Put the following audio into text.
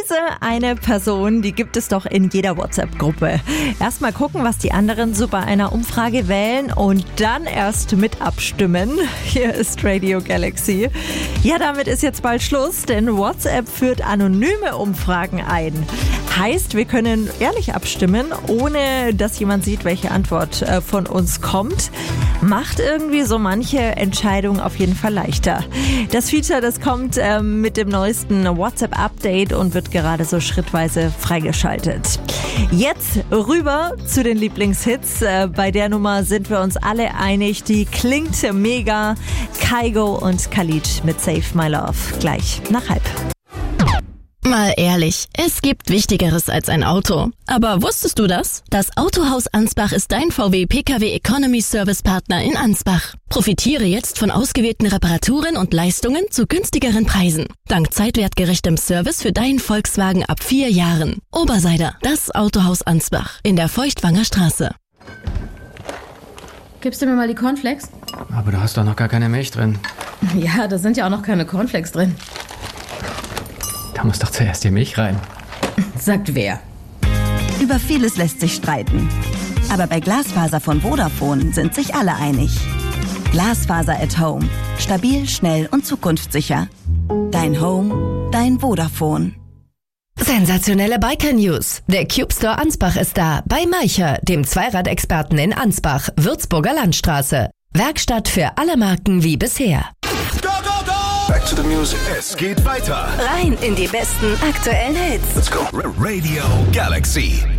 Diese eine Person, die gibt es doch in jeder WhatsApp-Gruppe. Erstmal gucken, was die anderen so bei einer Umfrage wählen und dann erst mit abstimmen. Hier ist Radio Galaxy. Ja, damit ist jetzt bald Schluss, denn WhatsApp führt anonyme Umfragen ein. Heißt, wir können ehrlich abstimmen, ohne dass jemand sieht, welche Antwort von uns kommt. Macht irgendwie so manche Entscheidung auf jeden Fall leichter. Das Feature, das kommt mit dem neuesten WhatsApp-Update und wird gerade so schrittweise freigeschaltet. Jetzt rüber zu den Lieblingshits. Bei der Nummer sind wir uns alle einig. Die klingt mega. Kygo und Khalid mit Save My Love. Gleich nach 12:30. Mal ehrlich, es gibt Wichtigeres als ein Auto. Aber wusstest du das? Das Autohaus Ansbach ist dein VW PKW Economy Service Partner in Ansbach. Profitiere jetzt von ausgewählten Reparaturen und Leistungen zu günstigeren Preisen. Dank zeitwertgerechtem Service für deinen Volkswagen ab 4 Jahren. Oberseider, das Autohaus Ansbach in der Feuchtwanger Straße. Gibst du mir mal die Cornflakes? Aber du hast doch noch gar keine Milch drin. Ja, da sind ja auch noch keine Cornflakes drin. Da muss doch zuerst die Milch rein. Sagt wer? Über vieles lässt sich streiten. Aber bei Glasfaser von Vodafone sind sich alle einig. Glasfaser at Home. Stabil, schnell und zukunftssicher. Dein Home, dein Vodafone. Sensationelle Biker-News. Der Cube Store Ansbach ist da. Bei Maicher, dem Zweiradexperten in Ansbach, Würzburger Landstraße. Werkstatt für alle Marken wie bisher. Go, go, go! Back to the music. Es geht weiter. Rein in die besten aktuellen Hits. Let's go. Radio Galaxy.